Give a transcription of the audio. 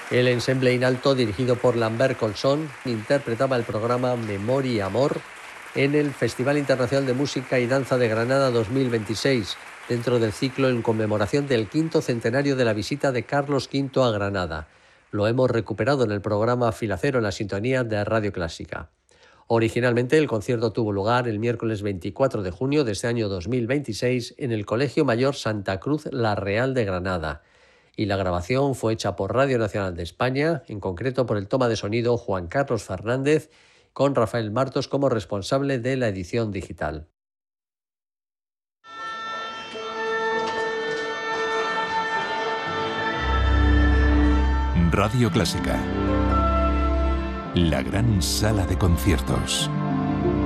El ensemble in alto, dirigido por Lambert Colson, interpretaba el programa Memoria y Amor en el Festival Internacional de Música y Danza de Granada 2026, dentro del ciclo en conmemoración del 5º centenario de la visita de Carlos V a Granada. Lo hemos recuperado en el programa Filacero en la sintonía de Radio Clásica. Originalmente el concierto tuvo lugar el miércoles 24 de junio de este año 2026 en el Colegio Mayor Santa Cruz La Real de Granada, y la grabación fue hecha por Radio Nacional de España, en concreto por el toma de sonido Juan Carlos Fernández, con Rafael Martos como responsable de la edición digital. Radio Clásica, la gran sala de conciertos.